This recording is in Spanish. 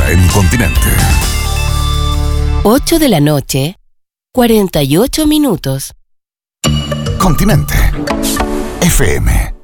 hora en Continente. 8 de la noche, 48 minutos. Continente FM.